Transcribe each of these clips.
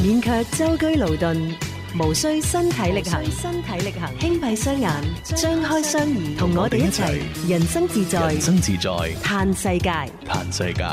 免卻舟車勞頓，無需身體力行，輕閉雙眼，張開雙耳，同我哋一齊人生自在，嘆世界。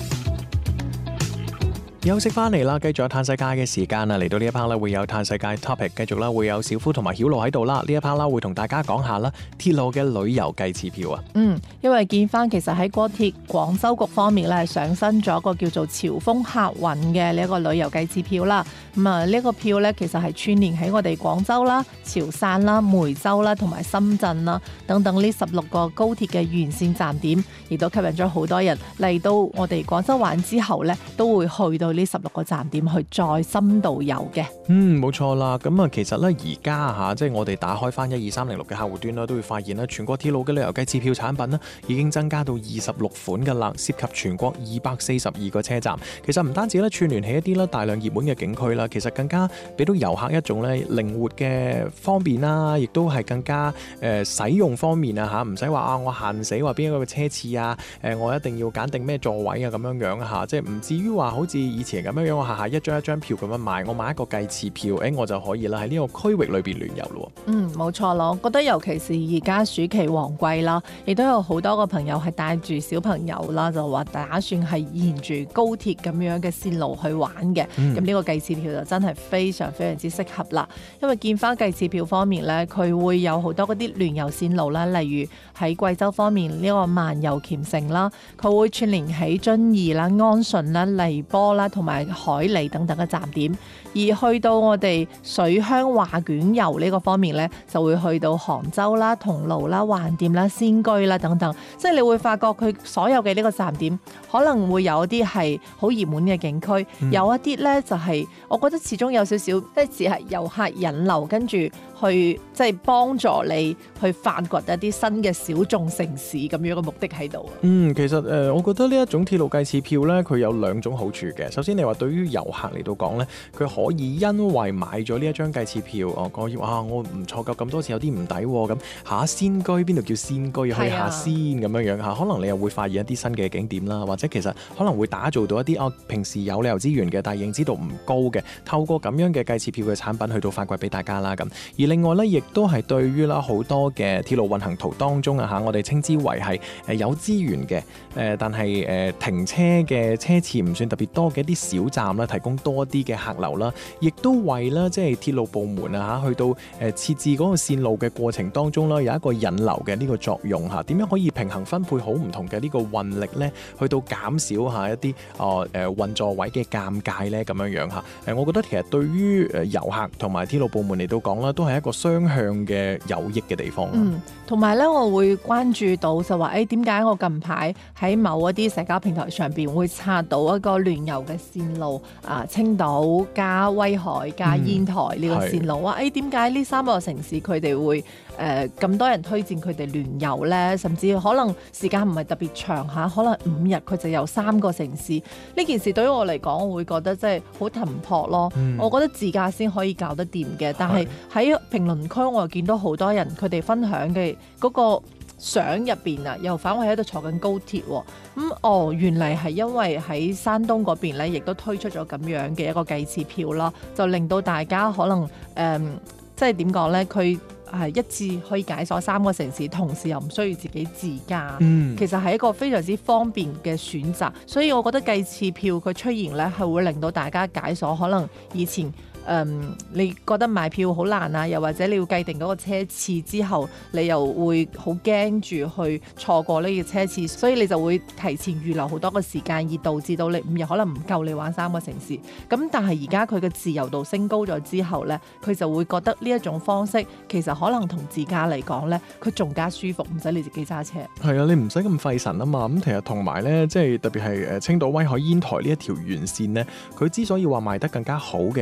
休息翻嚟啦，繼續有嘆世界嘅時間啦。嚟到呢一 part 咧，會有嘆世界 topic， 繼續啦，會有小夫同埋曉露喺度啦。呢一 part 啦，會同大家講下啦，鐵路嘅旅遊計次票啊。 因為見翻其實喺國鐵廣州局方面咧，係上新咗一個叫做潮風客運嘅呢一個旅遊計次票啦。呢個票咧，其實係串連喺我哋廣州啦、潮汕啦、梅州啦同埋深圳啦等等呢16個高鐵嘅沿線站點，亦都吸引咗好多人嚟到我哋廣州玩之後咧，都會去到呢16個站點去再深度遊嘅。 冇錯啦。咁其實咧而家即係我哋打開翻12306嘅客戶端啦，都會發現啦，全國鐵路嘅旅遊計次票產品呢已經增加到26款㗎啦，涉及全國242個車站。其實唔單止咧串聯起一啲大量熱門嘅景區啦，其實更加俾到遊客一種咧靈活嘅方便啦，亦都係更加使用方面啊唔使話我限死話邊一個車次啊，我一定要揀定咩座位啊咁樣即係唔至於話好似以前咁樣我下一張票咁樣買，我買一個計次票，我就可以啦喺呢個區域裏邊聯遊咯。 冇錯咯，我覺得尤其是而家暑期旺季啦，亦都有好多個朋友係帶住小朋友啦，就話打算係沿住高鐵咁樣嘅線路去玩嘅。咁呢個計次票就真係非常非常之適合啦，因為見翻計次票方面咧，佢會有好多嗰啲聯遊線路啦，例如喺貴州方面呢個萬遊黔城啦，佢會串連起遵義啦、安順啦、荔波啦同埋海里等等嘅站點，而去到我哋水鄉畫卷遊呢個方面咧，就會去到杭州啦、桐廬啦、橫店啦、仙居啦等等，即係你會發覺佢所有嘅呢個站點可能會有一啲係好熱門嘅景區，有一啲咧就係我覺得始終有少少即係只係遊客引流，跟住去即係幫助你去發掘一啲新嘅小眾城市咁樣嘅目的喺度。 其實我覺得呢一種鐵路計次票咧，佢有兩種好處嘅。首先你話對於遊客嚟到講咧，佢可以因為買咗呢一張計次票，我唔錯夠咁多次有啲唔抵喎，咁下仙居邊度叫仙居去下先咁樣嚇，可能你又會發現一啲新嘅景點啦，或者其實可能會打造到一啲平時有旅遊資源嘅，但係認知度唔高嘅，透過咁樣嘅計次票嘅產品去到發掘俾大家啦咁。而另外咧，亦都係對於啦好多嘅鐵路運行途當中我哋稱之為係有資源嘅但係停車嘅車次唔算特別多嘅一啲小站啦，提供多啲嘅客流啦，亦都為啦即係鐵路部門去到設置嗰個線路嘅過程當中啦，有一個引流嘅呢個作用嚇。點樣可以平衡分配好唔同嘅呢個運力咧，去到減少一啲運座位嘅尷尬咧咁樣嚇。我覺得其實對於遊客同埋鐵路部門嚟到講啦，都係一個雙向嘅有益嘅地方。 同埋咧，我會關注到就話點解我近排喺某一啲社交平台上邊會刷到一個聯遊嘅線路青島加威海加煙台呢個線路點解呢3個城市佢哋會咁多人推薦佢哋聯遊呢？甚至可能時間唔係特別長可能5日佢就有3個城市。呢件事對於我嚟講，我會覺得真係好騰撲咯。我覺得自駕先可以搞得掂嘅，但係喺評論區我又見到好多人佢哋分享嘅嗰個相入邊又反為喺度坐緊高鐵喎。原嚟係因為喺山東嗰邊咧，亦都推出咗咁樣嘅一個計次票啦，就令到大家可能即係點講呢？佢一次可以解鎖3個城市，同時又唔需要自己自駕。其實係一個非常之方便嘅選擇，所以我覺得計次票佢出現呢，係會令到大家解鎖可能以前你覺得買票好難又或者你要計定嗰個車次之後，你又會好驚住去錯過呢個車次，所以你就會提前預留好多個時間，而導致到你5日可能唔夠你玩3個城市。咁但係而家佢嘅自由度升高咗之後呢，佢就會覺得呢一種方式其實可能同自駕嚟講呢，佢仲加舒服，唔使你自己揸車。 係你唔使咁費神啊嘛。咁其實同埋呢，即係特別係青島威海煙台呢一條沿線呢，佢之所以話賣得更加好嘅一個原因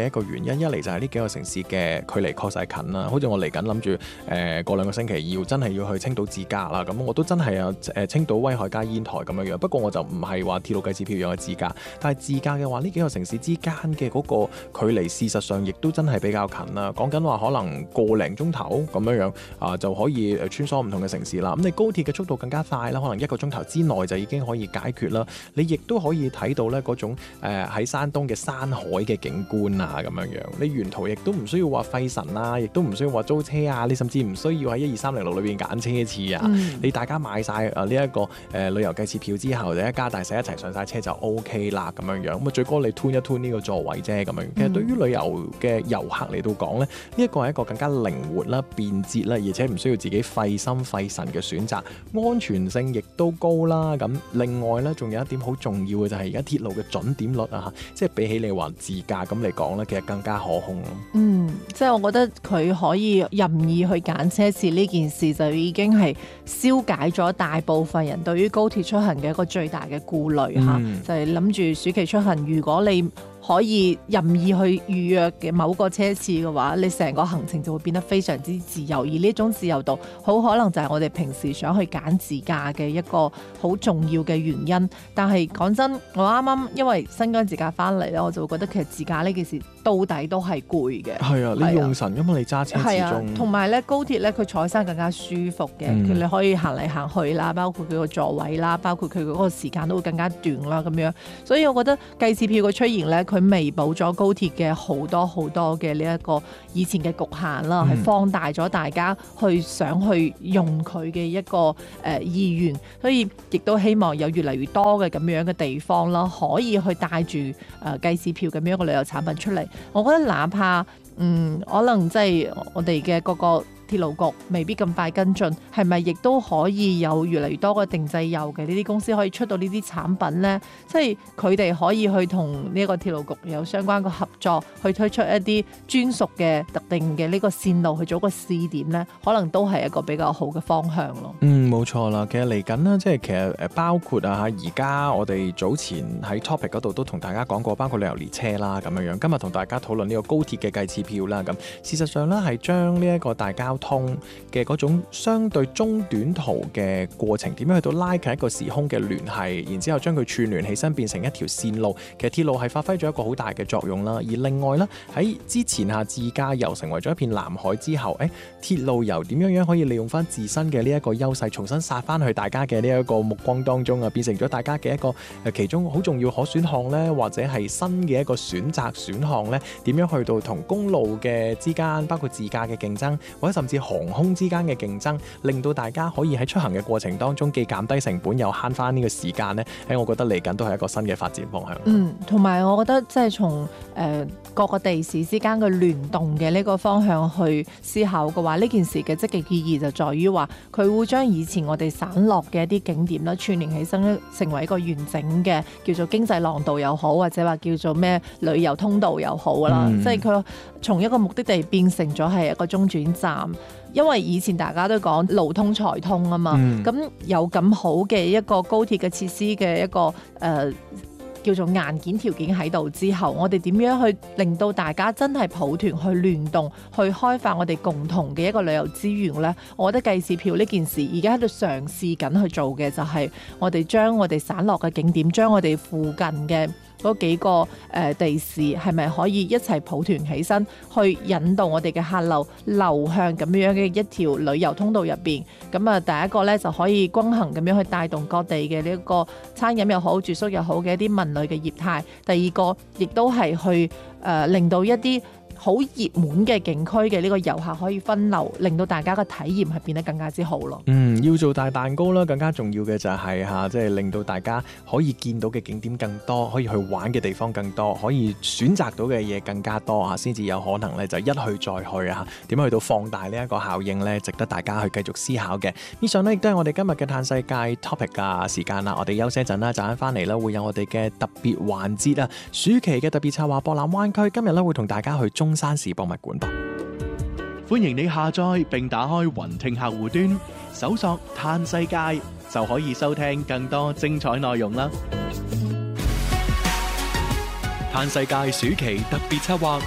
因，一嚟就係呢幾個城市嘅距離確實係近啦。好似我嚟緊諗住過2個星期真係要去青島自駕啦，咁我都真係有青島威海加煙台咁樣樣。不過我就唔係話鐵路計次票用嘅自駕，但係自駕嘅話，呢幾個城市之間嘅嗰個距離事實上亦都真係比較近啦。講緊話可能個零鐘頭咁樣樣就可以穿梭唔同嘅城市啦。咁你高鐵嘅速度更加快啦，可能1個鐘頭之內就已經可以解決啦。你亦都可以睇到咧嗰種喺山東嘅山海嘅景觀啊咁樣樣。你沿途亦都唔需要話費神啊，亦都唔需要話租車啊，你甚至唔需要喺12306裏邊揀車次啊。你大家買晒呢一個旅遊計次票之後，就一家大細一齊上晒車就 OK 啦咁樣樣。咁啊最多你 turn 一 turn 呢個座位啫咁樣。其實對於旅遊嘅遊客嚟到講咧，呢一個係一個更加靈活啦、便捷啦，而且唔需要自己費心費神嘅選擇，安全性亦都高啦。咁另外咧，仲有一點好重要嘅就係而家鐵路嘅準點率啊，即係比起你話自駕咁嚟講咧，其實更加可控咯。 即係我覺得佢可以任意去揀車次呢件事，就已經係消解咗大部分人對於高鐵出行嘅一個最大嘅顧慮嚇，就係諗住暑期出行，如果你可以任意去預約嘅某個車次嘅話，你成個行程就會變得非常之自由，而呢種自由度好可能就係我哋平時想去揀自駕嘅一個好重要嘅原因。但係講真，我啱啱因為新疆自駕翻嚟咧，我就會覺得其實自駕呢件事到底都係攰嘅。 係啊，你用神，因為你揸車始終。同埋咧高鐵咧，佢坐起身更加舒服嘅，你可以行嚟行去啦，包括佢個座位啦，包括佢嗰個時間都會更加短啦咁樣。所以我覺得計次票嘅出現咧，佢彌補咗高鐵嘅好多嘅呢一個以前嘅局限啦，係放大咗大家去想去用佢嘅一個意願，所以亦都希望有越嚟越多嘅咁樣嘅地方啦，可以去帶住計次票咁樣一個旅遊產品出嚟。我覺得哪怕可能即係我哋嘅嗰個鐵路局未必咁快跟進，係咪亦都可以有越嚟越多嘅定制遊嘅呢啲公司可以出到呢啲產品呢？即係佢哋可以去同呢一個鐵路局有相關嘅合作，去推出一啲專屬嘅特定嘅呢個線路去做一個試點呢，可能都係一個比較好嘅方向咯。 冇錯啦。其實嚟緊啦，即係其實包括而家我哋早前喺 topic 嗰度都同大家講過，包括旅遊列車啦咁樣樣。今日同大家討論呢個高鐵嘅計次票啦。咁事實上咧係將呢一個大交通嘅嗰種相對中短途嘅過程，點樣去到拉近一個時空嘅聯繫，然之後將佢串聯起身變成一條線路。其實鐵路係發揮咗一個好大嘅作用啦。而另外咧喺之前自駕遊成為咗一片藍海之後，鐵路遊點樣可以利用翻自身嘅呢一個優勢，重新殺翻去大家嘅呢一個目光當中啊，變成咗大家嘅一個其中好重要可選項咧，或者係新嘅一個選項咧，點樣去到同公路嘅之間，包括自駕嘅競爭，或者甚至航空之間嘅競爭，令到大家可以喺出行嘅過程當中既減低成本又慳翻呢個時間呢。我覺得嚟緊都係一個新嘅發展方向。 同埋我覺得即係從各個地市之間嘅聯動嘅呢個方向去思考嘅話，呢件事嘅積極意義就在於話佢會將以前我哋散落嘅一啲景點啦串聯起身，成為一個完整嘅叫做經濟廊道又好，或者話叫做咩旅遊通道又好啦。即係佢從一個目的地變成咗係一個中轉站。因為以前大家都講路通財通啊嘛，咁有咁好嘅一個高鐵嘅設施嘅一個叫做硬件條件喺度之後，我哋點樣去令到大家真係抱團去聯動，去開發我哋共同嘅一個旅遊資源呢？我覺得計次票呢件事而家喺度嘗試緊去做嘅就係我哋將我哋散落嘅景點，將我哋附近嘅嗰幾個地市係咪可以一齊抱團起身，去引導我哋嘅客流流向咁樣嘅一條旅遊通道入邊？咁第一個咧就可以均衡咁樣去帶動各地嘅呢一個餐飲又好、住宿又好嘅一啲文旅嘅業態。第二個亦都係去令到一啲好熱門嘅景區嘅呢個遊客可以分流，令到大家嘅體驗係變得更加之好咯。 要做大蛋糕啦，更加重要嘅就係即係令到大家可以見到嘅景點更多，可以去玩嘅地方更多，可以選擇到嘅嘢更加多先至有可能咧就一去再去點樣去到放大呢一個效應咧，值得大家去繼續思考嘅。以上呢亦都係我哋今日嘅嘆世界 topic 嘅時間啦，我哋休息一陣啦，陣間翻嚟咧會有我哋嘅特別環節暑期嘅特別策劃博覽灣區，今日咧會同大家去中山市博物館噃。 歡迎你下載並打開雲聽客戶端，搜索嘆世界就可以收聽更多精彩內容啦。嘆世界暑期特別策劃，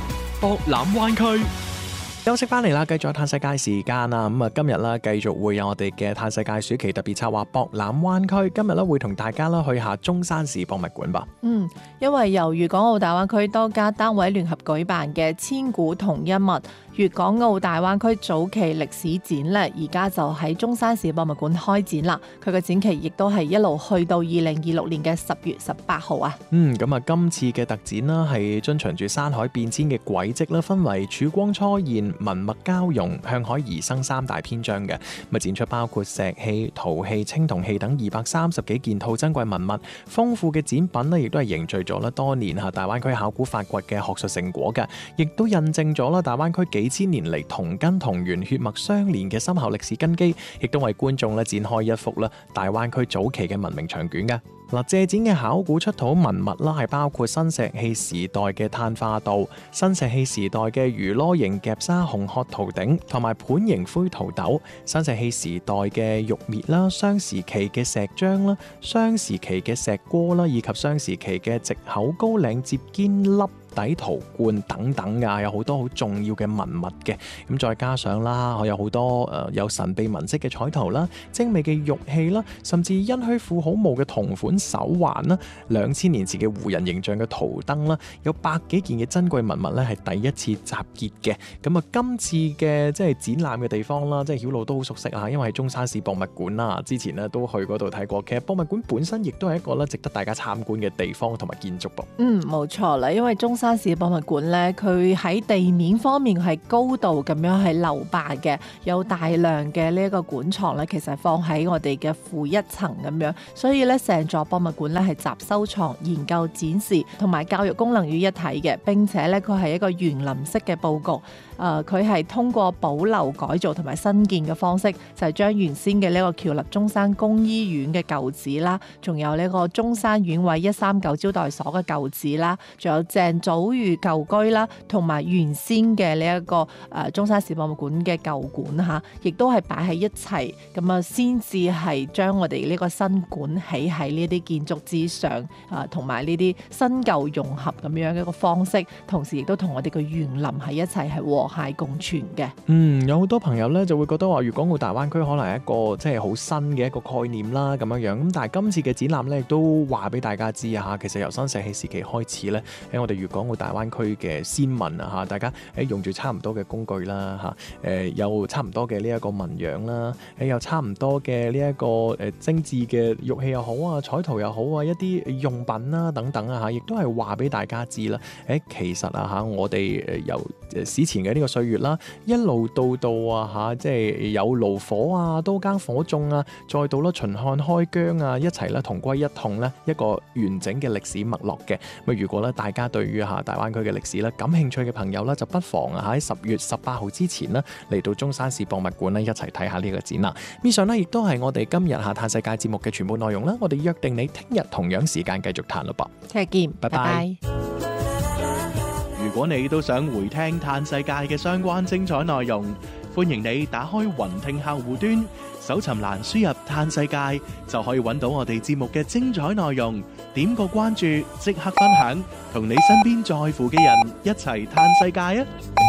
博覽灣區。 休息翻嚟啦，繼續嘆世界時間啦。咁啊，今日啦繼續會有我哋嘅嘆世界暑期特別策劃博覽灣區。今日咧會同大家啦去下中山市博物館吧。 因為由粵港澳大灣區多家單位聯合舉辦嘅千古同一物粵港澳大灣區早期歷史展咧，而家就喺中山市博物館開展啦。佢嘅展期亦都係一路去到2026年嘅10月18號啊。 咁啊，今次嘅特展啦係遵循住山海變遷嘅軌跡啦，分為曙光初現、文物交融、向海而生3大篇章嘅。咁啊，展出包括石器、陶器、青銅器等230幾件套珍貴文物，豐富嘅展品呢亦都係凝聚咗啦多年大灣區考古發掘嘅學術成果嘅，亦都印證咗啦大灣區幾千年嚟同根同源、血脈相連嘅深厚歷史根基，亦都為觀眾咧展開一幅啦大灣區早期嘅文明長卷嘅。借展嘅考古出土文物啦，係包括新石器時代嘅碳化道、新石器時代嘅魚籮形夾沙紅褐陶鼎同埋盤形灰陶豆、新石器時代嘅玉篾啦、雙時期嘅石漿啦、雙時期嘅石鍋啦，以及雙時期嘅直口高嶺接肩粒底陶罐等等㗎，有好多好重要嘅文物嘅。咁再加上啦，我有好多有神秘紋飾嘅彩陶啦、精美嘅玉器啦，甚至殷墟富好無嘅銅款手環啦、2000年前嘅胡人形象嘅圖燈啦，有100幾件嘅珍貴文物咧係第一次集結嘅。咁啊，今次嘅即係展覽嘅地方啦，即係曉露都好熟悉啊，因為係中山市博物館啦，之前咧都去嗰度睇過。其實博物館本身亦都係一個咧值得大家參觀嘅地方同埋建築噃。 冇錯啦，因為中山市博物館咧，佢喺地面方面係高度咁樣係留白嘅，有大量嘅呢一個館藏咧，其實放喺我哋嘅負一層咁樣，所以咧成座博物館咧係集收藏、研究、展示同埋教育功能於一體嘅，並且咧佢係一個園林式嘅佈局。佢係通過保留、改造同埋新建嘅方式，就係將原先嘅呢個僑立中山公醫院嘅舊址啦，仲有呢個中山縣委139招待所嘅舊址啦，仲有鄭祖裕舊居啦，同埋原先嘅呢一個中山市博物館嘅舊館嚇，亦都係擺喺一齊，咁啊先至係將我哋呢個新館起喺呢啲建築之上，同埋呢啲新舊融合咁樣嘅一個方式，同時亦都同我哋嘅園林喺一齊係和諧共存嘅。 有好多朋友咧就會覺得話粵港澳大灣區可能係一個即係好新嘅一個概念啦咁樣。咁但係今次嘅展覽咧亦都話俾大家知啊，其實由新石器時期開始咧，喺我哋粵港澳大灣區嘅先民啊，大家用住差唔多嘅工具啦，有差唔多嘅呢一個紋樣啦，有差唔多嘅呢一個精緻嘅玉器又好啊，彩陶又好啊，一啲用品啦等等啊，亦都係話俾大家知啦。其實啊我哋由史前嘅呢個歲月啦，一路到即係有爐火啊、刀耕火種啊，再到啦秦漢開疆啊，一齊咧同歸一統咧，一個完整嘅歷史脈絡嘅。咁如果咧大家對於大灣區嘅歷史咧感興趣嘅朋友咧，就不妨喺10月18號之前咧嚟到中山市博物館咧一齊睇下呢個展覽。以上咧亦都係我哋今日嘆世界節目嘅全部內容啦。我哋約定你聽日同樣時間繼續嘆咯噃。 聽日見，拜拜。 如果你都想回聽嘆世界嘅相關精彩內容，歡迎你打開雲聽客戶端，搜尋欄輸入嘆世界，就可以揾到我哋節目嘅精彩內容。點個關注，即刻分享，同你身邊在乎嘅人一齊嘆世界啊！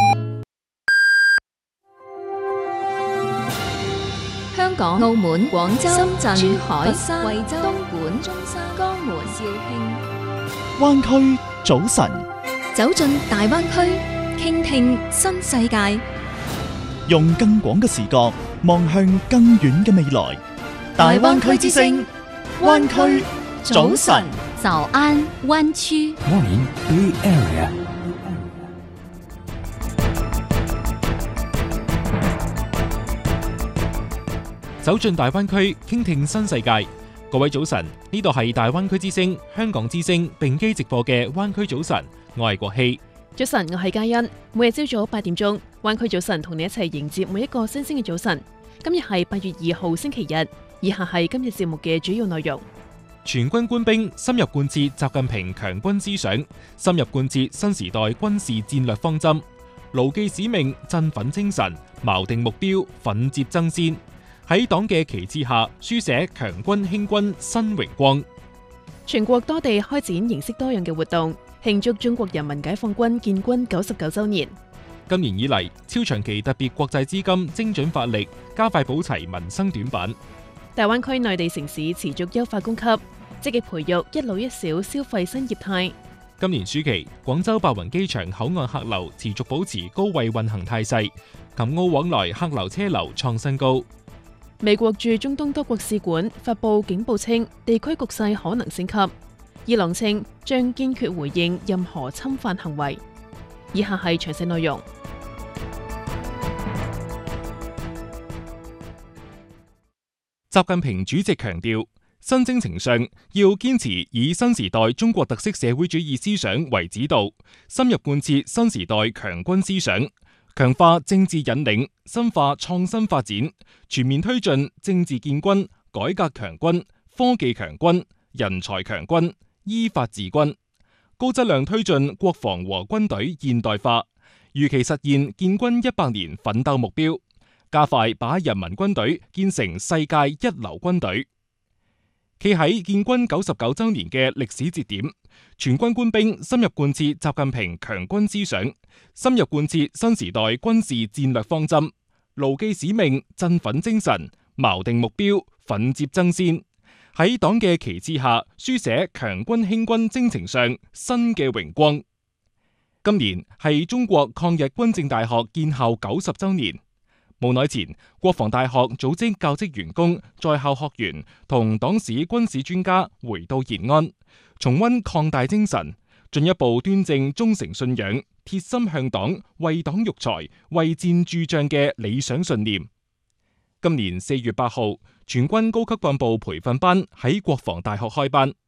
香港、澳門、廣州、深圳、珠海、佛山、惠州、東莞、中山、江門、肇慶。 灣區早晨， 走進大灣區，傾聽新世界， 用更廣嘅視角望向更遠嘅未來。大灣區之聲，灣區早晨， 早安灣區。 Morning Bay Area。 走進大灣區，傾聽新世界。各位早晨，呢度係大灣區之聲、香港之聲並機直播嘅灣區早晨，我係國希。 早晨，我係嘉欣。每日朝早8點鐘，灣區早晨同你一齊迎接每一個新鮮嘅早晨。今日係8月2號星期日，以下係今日節目嘅主要內容。 全軍官兵深入貫徹習近平強軍思想，深入貫徹新時代軍事戰略方針，牢記使命，振奮精神，錨定目標，奮捷爭先。喺黨嘅旗幟下，書寫強軍興軍新榮光。 全國多地開展形式多樣嘅活動， 慶祝中國人民解放軍建軍99週年。 今年以嚟，超長期特別國際資金精準發力，加快補齊民生短板。 大灣區內地城市持續優化供給，積極培育一老一小消費新業態。 今年暑期，廣州白雲機場口岸客流持續保持高位運行態勢，琴澳往來客流車流創新高。 美國駐中東多國使館發布警報稱，地區局勢可能升級。伊朗稱將堅決回應任何侵犯行為。以下係詳細內容。 習近平主席強調，新征程上要堅持以新時代中國特色社會主義思想為指導，深入貫徹新時代強軍思想，強化政治引領，深化創新發展，全面推進政治建軍、改革強軍、科技強軍、人才強軍、依法治軍，高質量推進國防和軍隊現代化，如期實現建軍100年奮鬥目標，加快把人民軍隊建成世界一流軍隊。企喺建軍99週年嘅歷史節點，全軍官兵深入貫徹習近平強軍思想，深入貫徹新時代軍事戰略方針，牢記使命，振奮精神，錨定目標，奮捷爭先，喺黨嘅旗幟下書寫強軍興軍征程上新嘅榮光。今年係中國抗日軍政大學建校90週年。無耐前，國防大學組織教職員工、在校學員同黨史軍事專家回到延安，重溫抗大精神，進一步端正忠誠信仰，貼心向黨、為黨育才、為戰鑄將嘅理想信念。今年4月8號，全軍高級幹部培訓班喺國防大學開班。